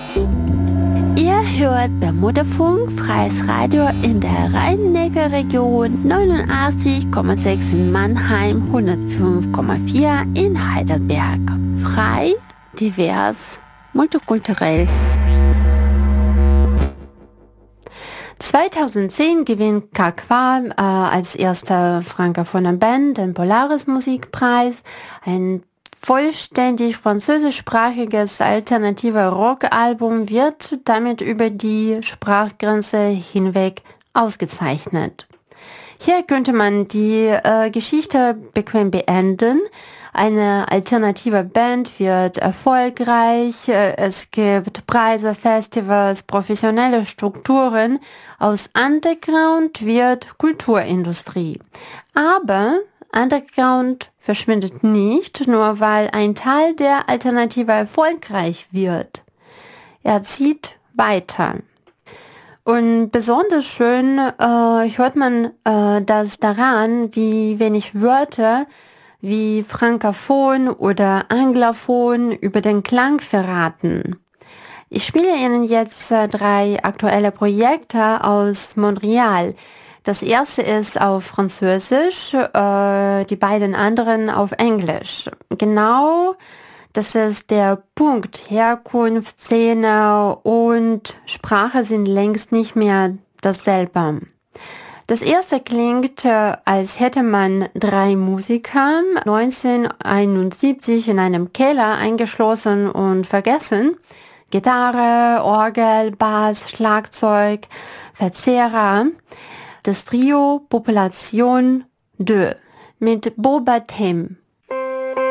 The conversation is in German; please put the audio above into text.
Ihr hört Bermudafunk, freies Radio in der Rhein-Neckar-Region, 89,6 in Mannheim, 105,4 in Heidelberg. Frei, divers, multikulturell. 2010 gewinnt Kakwa als erster frankophoner Band den Polaris Musikpreis, ein vollständig französischsprachiges alternative Rockalbum wird damit über die Sprachgrenze hinweg ausgezeichnet. Hier könnte man die Geschichte bequem beenden. Eine alternative Band wird erfolgreich, es gibt Preise, Festivals, professionelle Strukturen. Aus Underground wird Kulturindustrie. Aber Underground verschwindet nicht, nur weil ein Teil der Alternative erfolgreich wird. Er zieht weiter. Und besonders schön hört man das daran, wie wenig Wörter wie Frankophon oder Anglophon über den Klang verraten. Ich spiele Ihnen jetzt 3 aktuelle Projekte aus Montreal. Das erste ist auf Französisch, die beiden anderen auf Englisch. Genau, das ist der Punkt. Herkunft, Szene und Sprache sind längst nicht mehr dasselbe. Das erste klingt, als hätte man 3 Musiker 1971 in einem Keller eingeschlossen und vergessen. Gitarre, Orgel, Bass, Schlagzeug, Verzerrer. Das Trio Population 2 mit Boba Tem.